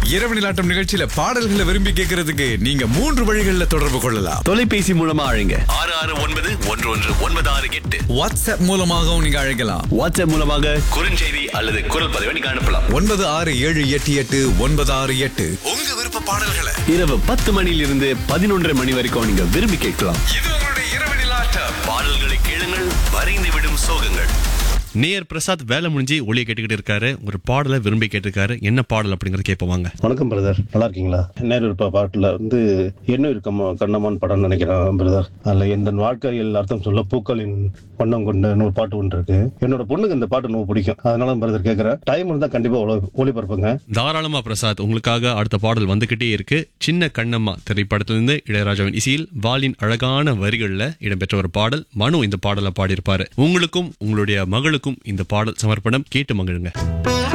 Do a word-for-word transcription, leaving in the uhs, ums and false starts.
இரவு நிலாட்டம் நிகழ்ச்சியில பாடல்களை விரும்பி கேட்கறதுக்கு நீங்க மூன்று வழிகளில் தொடர்பு கொள்ளலாம். தொலைபேசி மூலமா அழைங்க ஆறு ஆறு ஒன்பது ஒன்று ஒன்று ஒன்பது ஆறு எட்டு. வாட்ஸ்அப் மூலமாகவும் நீங்க அழைக்கலாம். வாட்ஸ்அப் மூலமாக குறுஞ்செய்தி அல்லது குரல் பதிவை நீங்க அனுப்பலாம். ஒன்பது ஆறு ஏழு எட்டு எட்டு ஒன்பது ஆறு எட்டு. உங்க விருப்ப பாடல்களை இரவு பத்து மணியிலிருந்து பதினொன்றரை மணி வரைக்கும் நீங்க விரும்பி கேட்கலாம். இது உங்களுடைய இரவு நிலாட்டம். பாடல்களை கேளுங்கள், வரைந்து விடும் சோகங்கள். நேயர் பிரசாத் வேலை முடிஞ்சு ஒளியை கேட்டுக்கிட்டு இருக்காரு. ஒரு பாடலை விரும்பி கேட்டிருக்காரு. என்ன பாடல் அப்படிங்கறது கேட்போங்க. வணக்கம் பிரதர், நல்லா இருக்கீங்களா? நேரு இருப்ப பாட்டுல வந்து என்ன இருக்கமா கண்ணமான் படம் நினைக்கிறேன் பிரதர். அதுல எந்த வாழ்க்கையில் அர்த்தம் சொல்ல பூக்களின் வண்ணம் கொண்ட ஒரு பாட்டு ஒன்று இருக்கு. என்னோட பொண்ணுக்கு இந்த பாட்டு ரொம்ப பிடிக்கும். அதனால பிரதர் கேட்கிறேன், டைம் இருந்தா கண்டிப்பா ஒளிபரப்புங்க. தாராளமா பிரசாத், உங்களுக்காக அடுத்த பாடல் வந்துகிட்டே இருக்கு. சின்ன கண்ணம்மா திரைப்படத்திலிருந்து இளையராஜாவின் இசையில் வாலின் அழகான வரிகள்ல இடம்பெற்ற ஒரு பாடல். மனு இந்த பாடலை பாடியிருப்பாரு. உங்களுக்கும் உங்களுடைய மகளுக்கும் இந்த பாடல் சமர்ப்பணம். கேட்டு மகிழுங்க.